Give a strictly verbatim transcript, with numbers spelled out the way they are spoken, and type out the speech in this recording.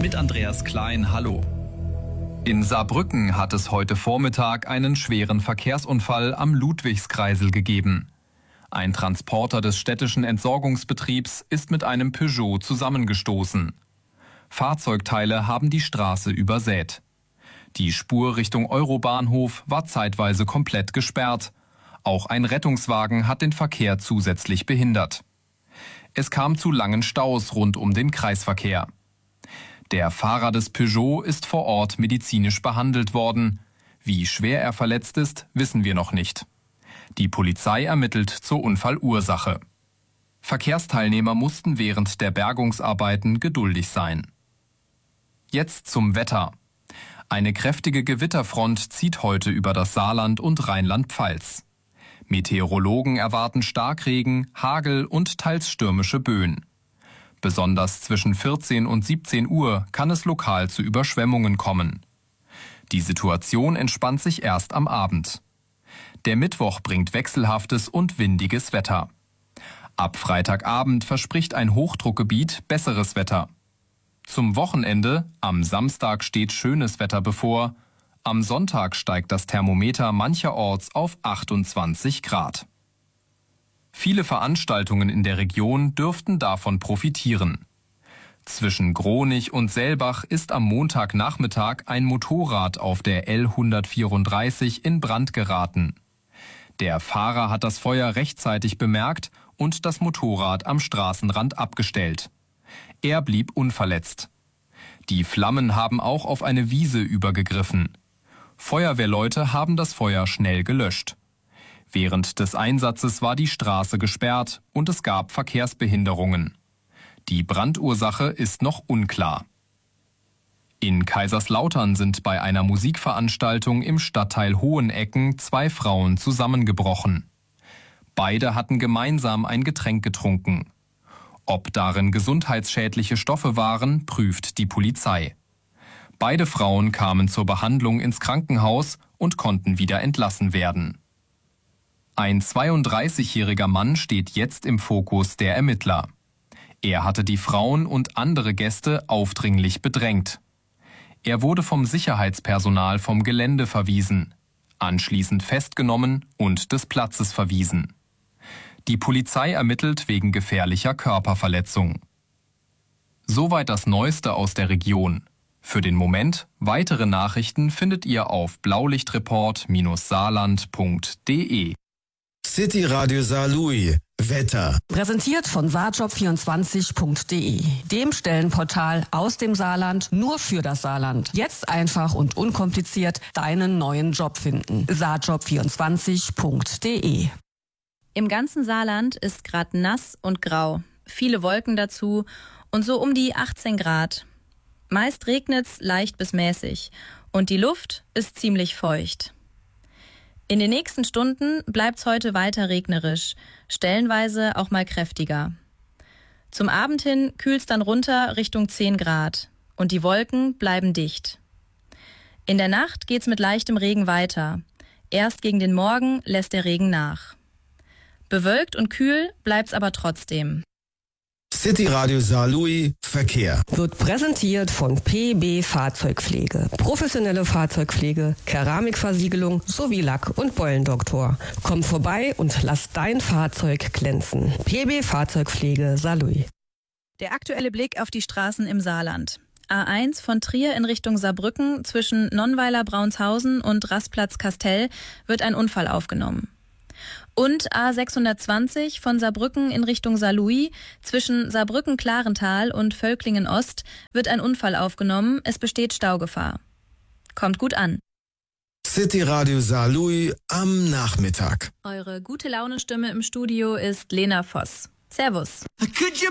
mit Andreas Klein. Hallo. In Saarbrücken hat es heute Vormittag einen schweren Verkehrsunfall am Ludwigskreisel gegeben. Ein Transporter des städtischen Entsorgungsbetriebs ist mit einem Peugeot zusammengestoßen. Fahrzeugteile haben die Straße übersät. Die Spur Richtung Eurobahnhof war zeitweise komplett gesperrt. Auch ein Rettungswagen hat den Verkehr zusätzlich behindert. Es kam zu langen Staus rund um den Kreisverkehr. Der Fahrer des Peugeot ist vor Ort medizinisch behandelt worden. Wie schwer er verletzt ist, wissen wir noch nicht. Die Polizei ermittelt zur Unfallursache. Verkehrsteilnehmer mussten während der Bergungsarbeiten geduldig sein. Jetzt zum Wetter. Eine kräftige Gewitterfront zieht heute über das Saarland und Rheinland-Pfalz. Meteorologen erwarten Starkregen, Hagel und teils stürmische Böen. Besonders zwischen vierzehn und siebzehn Uhr kann es lokal zu Überschwemmungen kommen. Die Situation entspannt sich erst am Abend. Der Mittwoch bringt wechselhaftes und windiges Wetter. Ab Freitagabend verspricht ein Hochdruckgebiet besseres Wetter. Zum Wochenende, am Samstag steht schönes Wetter bevor. Am Sonntag steigt das Thermometer mancherorts auf achtundzwanzig Grad. Viele Veranstaltungen in der Region dürften davon profitieren. Zwischen Gronich und Selbach ist am Montagnachmittag ein Motorrad auf der L hundertvierunddreißig in Brand geraten. Der Fahrer hat das Feuer rechtzeitig bemerkt und das Motorrad am Straßenrand abgestellt. Er blieb unverletzt. Die Flammen haben auch auf eine Wiese übergegriffen. Feuerwehrleute haben das Feuer schnell gelöscht. Während des Einsatzes war die Straße gesperrt und es gab Verkehrsbehinderungen. Die Brandursache ist noch unklar. In Kaiserslautern sind bei einer Musikveranstaltung im Stadtteil Hohenecken zwei Frauen zusammengebrochen. Beide hatten gemeinsam ein Getränk getrunken. Ob darin gesundheitsschädliche Stoffe waren, prüft die Polizei. Beide Frauen kamen zur Behandlung ins Krankenhaus und konnten wieder entlassen werden. Ein zweiunddreißigjähriger Mann steht jetzt im Fokus der Ermittler. Er hatte die Frauen und andere Gäste aufdringlich bedrängt. Er wurde vom Sicherheitspersonal vom Gelände verwiesen, anschließend festgenommen und des Platzes verwiesen. Die Polizei ermittelt wegen gefährlicher Körperverletzung. Soweit das Neueste aus der Region. Für den Moment, weitere Nachrichten findet ihr auf blaulichtreport Saarland punkt de. City Radio Saarlouis. Wetter. Präsentiert von saarjob vierundzwanzig punkt de, dem Stellenportal aus dem Saarland nur für das Saarland. Jetzt einfach und unkompliziert deinen neuen Job finden. saarjob vierundzwanzig punkt de. Im ganzen Saarland ist gerade nass und grau. Viele Wolken dazu und so um die achtzehn Grad. Meist regnet's leicht bis mäßig und die Luft ist ziemlich feucht. In den nächsten Stunden bleibt's heute weiter regnerisch, stellenweise auch mal kräftiger. Zum Abend hin kühlt's dann runter Richtung zehn Grad und die Wolken bleiben dicht. In der Nacht geht's mit leichtem Regen weiter. Erst gegen den Morgen lässt der Regen nach. Bewölkt und kühl bleibt's aber trotzdem. City Radio Saarlouis Verkehr Wird präsentiert von P B Fahrzeugpflege. Professionelle Fahrzeugpflege, Keramikversiegelung sowie Lack- und Beulendoktor. Komm vorbei und lass dein Fahrzeug glänzen. P B Fahrzeugpflege Saarlouis. Der aktuelle Blick auf die Straßen im Saarland. A eins von Trier in Richtung Saarbrücken zwischen Nonnweiler-Braunshausen und Rastplatz-Kastell wird ein Unfall aufgenommen. Und A sechshundertzwanzig von Saarbrücken in Richtung Saarlouis zwischen Saarbrücken-Klarental und Völklingen-Ost wird ein Unfall aufgenommen. Es besteht Staugefahr. Kommt gut an. City Radio Saarlouis am Nachmittag. Eure gute Laune-Stimme im Studio ist Lena Voss. Servus. Could you